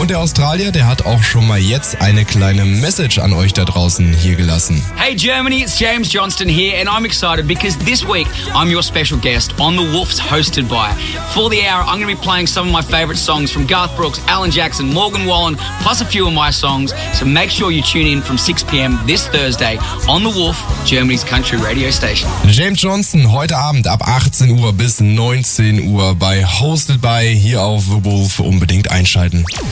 Und der Australier, der hat auch schon mal jetzt eine kleine Message an euch da draußen hier gelassen. Hey Germany, it's James Johnston here and I'm excited because this week I'm your special guest on The Woofs hosted by. For the hour, I'm going to be playing some of my favourite songs from Garth Brooks, Alan Jackson, Morgan Wallen, plus a few of my songs. So make sure you tune in from 6 p.m. this Thursday on The Woof, Germany's country radio station. James Johnston heute Abend ab 18 Uhr bis 19 Uhr bei Hosted by hier auf The Wolf. Unbedingt einschalten.